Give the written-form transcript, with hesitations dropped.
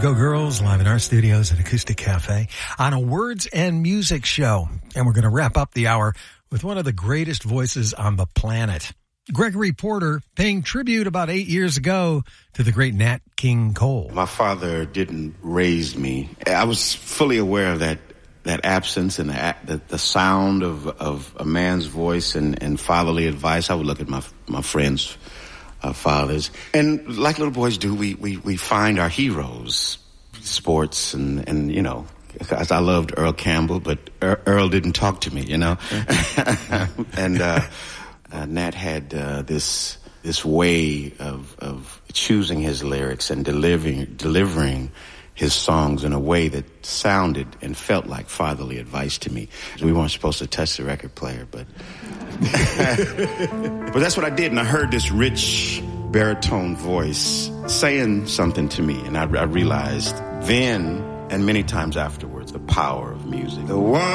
Go Girls, live in our studios at Acoustic Cafe on a Words and Music show. And we're going to wrap up the hour with one of the greatest voices on the planet. Gregory Porter paying tribute about 8 years ago to the great Nat King Cole. My father didn't raise me. I was fully aware of that absence and the sound of a man's voice and fatherly advice. I would look at my friends' fathers. And like little boys do, we find our heroes, sports and you know, because I loved Earl Campbell, but Earl didn't talk to me, you know. And Nat had this way of choosing his lyrics and delivering his songs in a way that sounded and felt like fatherly advice to me. We weren't supposed to touch the record player, but but that's what I did, and I heard this rich baritone voice saying something to me, and I realized then and many times afterwards the power of music. The one